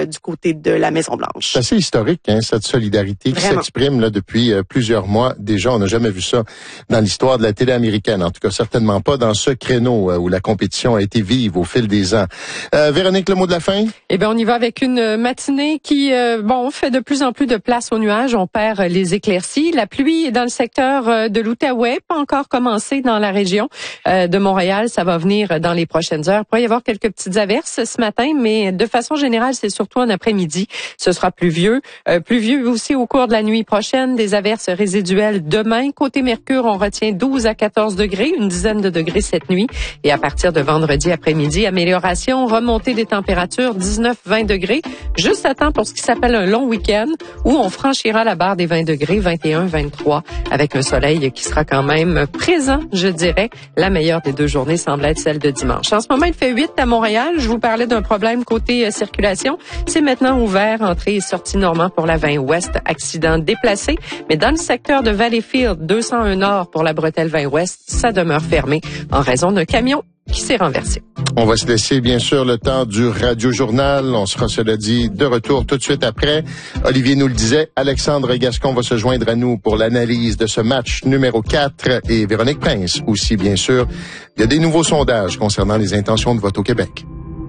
du côté de la Maison-Blanche. C'est assez historique, cette solidarité qui s'exprime là depuis plusieurs mois déjà. On n'a jamais vu ça dans l'histoire de la télé américaine. En tout cas, certainement pas dans ce créneau où la compétition a été vive au fil des ans. Véronique, le mot de la fin? Eh bien, on y va avec une matinée qui, fait de plus en plus de place aux nuages. On perd les éclaircies. La pluie dans le secteur de l'Outaouais, pas encore commencé dans la région de Montréal. Ça va venir dans les prochaines heures. Il pourrait y avoir quelques petites averses ce matin, mais de façon générale, c'est surtout en après-midi. Ce sera pluvieux. Pluvieux aussi au cours de la nuit prochaine. Des averses résiduelles demain. Côté Mercure, on retient 12 à 14 degrés, une dizaine de degrés cette nuit. Et à partir de vendredi après-midi, amélioration, remontée des températures, 19-20 degrés. Juste à temps pour ce qui s'appelle un long week-end où on franchira la barre des 20 degrés, 21-23, avec un soleil qui sera quand même présent, je dirais. La meilleure des deux journées semble être celle de dimanche. En ce moment, il fait 8 à Montréal. Je vous parlais d'un problème côté circulation. C'est maintenant ouvert, entrée et sortie Normand pour la 20 Ouest, accident déplacé. Mais dans le secteur de Valleyfield, 201 Nord pour la bretelle 20 Ouest, ça demeure fermé en raison d'un camion qui s'est renversé. On va se laisser, bien sûr, le temps du Radio-Journal. On sera, cela dit, de retour tout de suite après. Olivier nous le disait, Alexandre Gascon va se joindre à nous pour l'analyse de ce match numéro 4 et Véronique Prince aussi, bien sûr. Il y a des nouveaux sondages concernant les intentions de vote au Québec.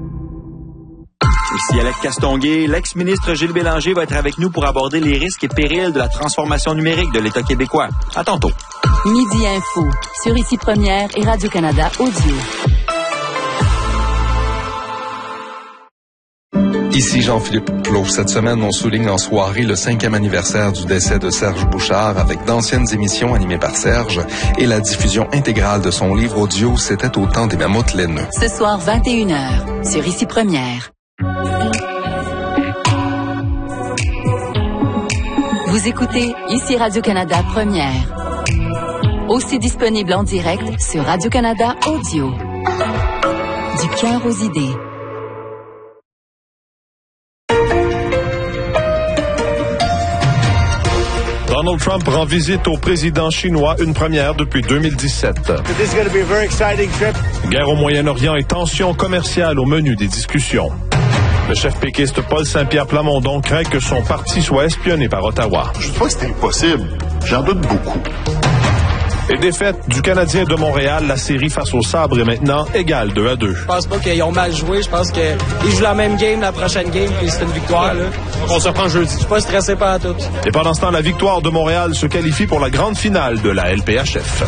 Ici Alex Castonguay, l'ex-ministre Gilles Bélanger va être avec nous pour aborder les risques et périls de la transformation numérique de l'État québécois. À tantôt. Midi Info, sur Ici Première et Radio-Canada Audio. Ici Jean-Philippe Plot. Cette semaine, on souligne en soirée le 5e anniversaire du décès de Serge Bouchard avec d'anciennes émissions animées par Serge et la diffusion intégrale de son livre audio « C'était au temps des mammouths laineux ». Ce soir, 21h, sur Ici Première. Vous écoutez Ici Radio-Canada Première. Aussi disponible en direct sur Radio-Canada Audio. Du cœur aux idées. Donald Trump rend visite au président chinois, une première depuis 2017. Guerre au Moyen-Orient et tensions commerciales au menu des discussions. Le chef péquiste Paul Saint-Pierre Plamondon craint que son parti soit espionné par Ottawa. Je ne dis pas que c'est impossible. J'en doute beaucoup. Et défaite du Canadien de Montréal, la série face au Sabre est maintenant égale 2-2. Je pense pas qu'ils ont mal joué. Je pense qu'ils jouent la même game, la prochaine game, puis c'est une victoire. Là. On se reprend jeudi. Je suis pas stressé par tout. Et pendant ce temps, la victoire de Montréal se qualifie pour la grande finale de la LPHF.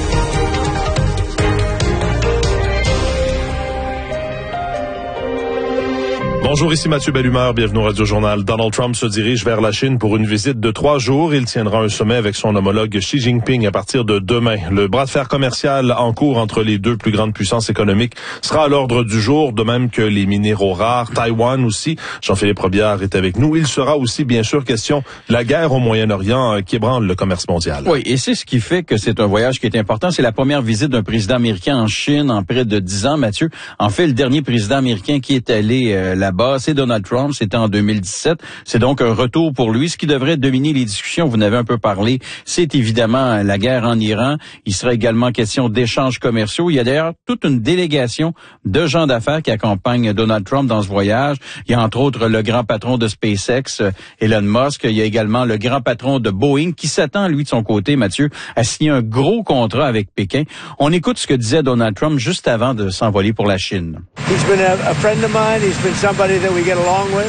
Bonjour, ici Mathieu Bellumeur, bienvenue au Radio-Journal. Donald Trump se dirige vers la Chine pour une visite de 3 jours. Il tiendra un sommet avec son homologue Xi Jinping à partir de demain. Le bras de fer commercial en cours entre les deux plus grandes puissances économiques sera à l'ordre du jour, de même que les minéraux rares, Taïwan aussi. Jean-Philippe Robillard est avec nous. Il sera aussi, bien sûr, question de la guerre au Moyen-Orient qui ébranle le commerce mondial. Oui, et c'est ce qui fait que c'est un voyage qui est important. C'est la première visite d'un président américain en Chine en près de 10 ans, Mathieu. En fait, le dernier président américain qui est allé là-bas, c'est Donald Trump, c'était en 2017. C'est donc un retour pour lui. Ce qui devrait dominer les discussions, vous en avez un peu parlé, c'est évidemment la guerre en Iran. Il sera également question d'échanges commerciaux. Il y a d'ailleurs toute une délégation de gens d'affaires qui accompagnent Donald Trump dans ce voyage. Il y a entre autres le grand patron de SpaceX, Elon Musk. Il y a également le grand patron de Boeing qui s'attend, lui, de son côté, Mathieu, à signer un gros contrat avec Pékin. On écoute ce que disait Donald Trump juste avant de s'envoler pour la Chine. He's been a friend of mine. He's been somebody that we get along with.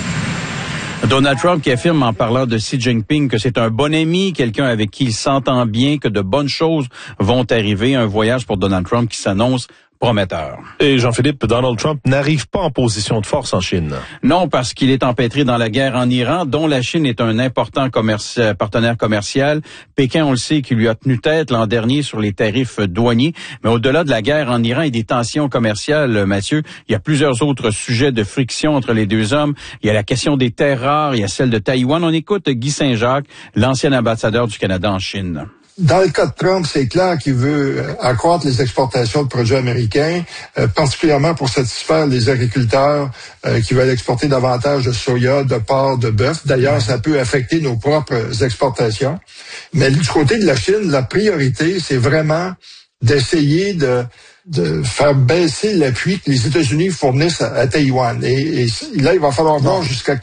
Donald Trump qui affirme en parlant de Xi Jinping que c'est un bon ami, quelqu'un avec qui il s'entend bien, que de bonnes choses vont arriver. Un voyage pour Donald Trump qui s'annonce prometteur. Et Jean-Philippe, Donald Trump n'arrive pas en position de force en Chine. Non, parce qu'il est empêtré dans la guerre en Iran, dont la Chine est un important partenaire commercial. Pékin, on le sait, qui lui a tenu tête l'an dernier sur les tarifs douaniers. Mais au-delà de la guerre en Iran et des tensions commerciales, Mathieu, il y a plusieurs autres sujets de friction entre les deux hommes. Il y a la question des terres rares, il y a celle de Taïwan. On écoute Guy Saint-Jacques, l'ancien ambassadeur du Canada en Chine. Dans le cas de Trump, c'est clair qu'il veut accroître les exportations de produits américains, particulièrement pour satisfaire les agriculteurs qui veulent exporter davantage de soya, de porc, de bœuf. D'ailleurs, ça peut affecter nos propres exportations. Mais du côté de la Chine, la priorité, c'est vraiment d'essayer de faire baisser l'appui que les États-Unis fournissent à Taïwan. Et là, il va falloir voir jusqu'à